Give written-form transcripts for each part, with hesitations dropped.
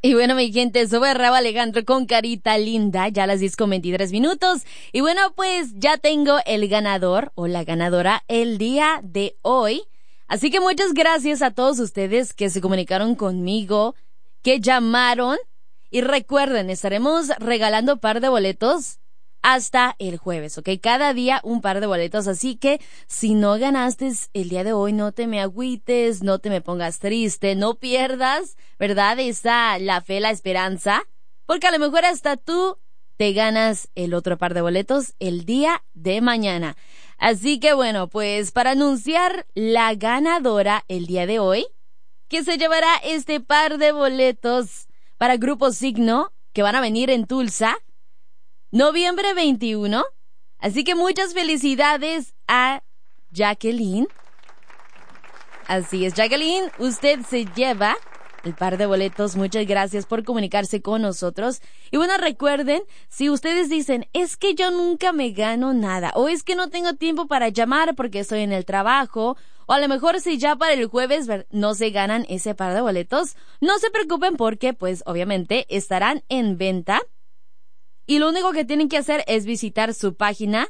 Y bueno, mi gente, soy Rauw Alejandro con Carita Linda, ya a las 10:23. Y bueno, pues ya tengo el ganador o la ganadora el día de hoy. Así que muchas gracias a todos ustedes que se comunicaron conmigo, que llamaron. Y recuerden, estaremos regalando par de boletos hasta el jueves, ¿ok? Cada día un par de boletos, así que si no ganaste el día de hoy, no te me agüites, no te me pongas triste, no pierdas, ¿verdad? La fe, la esperanza, porque a lo mejor hasta tú te ganas el otro par de boletos el día de mañana. Así que bueno, pues para anunciar la ganadora el día de hoy, que se llevará este par de boletos para Grupo Signo, que van a venir en Tulsa, noviembre 21. Así que muchas felicidades a Jacqueline. Así es, Jacqueline, usted se lleva el par de boletos. Muchas gracias por comunicarse con nosotros. Y bueno, recuerden, si ustedes dicen, es que yo nunca me gano nada, o es que no tengo tiempo para llamar porque estoy en el trabajo, o a lo mejor si ya para el jueves no se ganan ese par de boletos, no se preocupen porque pues obviamente estarán en venta. Y lo único que tienen que hacer es visitar su página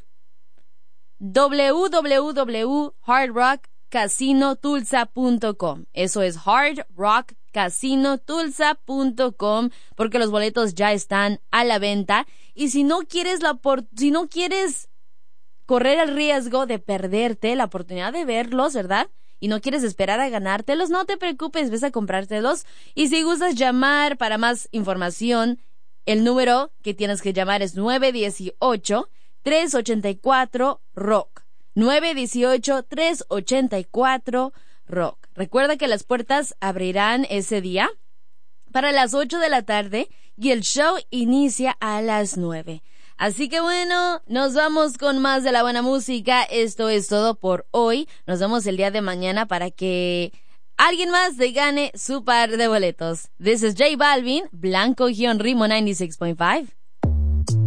www.hardrockcasinotulsa.com. Eso es hardrockcasinotulsa.com, porque los boletos ya están a la venta. Y si no quieres correr el riesgo de perderte la oportunidad de verlos, ¿verdad? Y no quieres esperar a ganártelos, no te preocupes, ves a comprártelos. Y si gustas llamar para más información, el número que tienes que llamar es 918-384-ROCK. 918-384-ROCK. Recuerda que las puertas abrirán ese día para las 8 de la tarde y el show inicia a las 9. Así que bueno, nos vamos con más de la buena música. Esto es todo por hoy. Nos vemos el día de mañana para que alguien más se gane su par de boletos. This is J Balvin, Blanco-Ritmo 96.5.